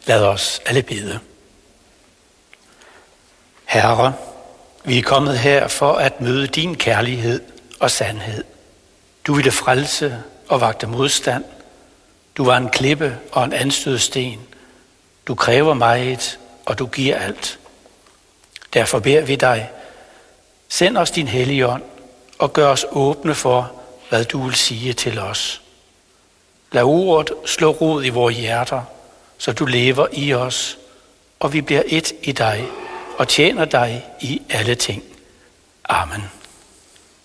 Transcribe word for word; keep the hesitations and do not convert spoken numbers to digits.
Lad os alle bede. Herre, vi er kommet her for at møde din kærlighed og sandhed. Du ville frelse og vagte modstand. Du var en klippe og en anstødsten. Du kræver meget, og du giver alt. Derfor beder vi dig, send os din hellige ånd og gør os åbne for, hvad du vil sige til os. Lad ordet slå rod i vores hjerter, så du lever i os, og vi bliver et i dig og tjener dig i alle ting. Amen.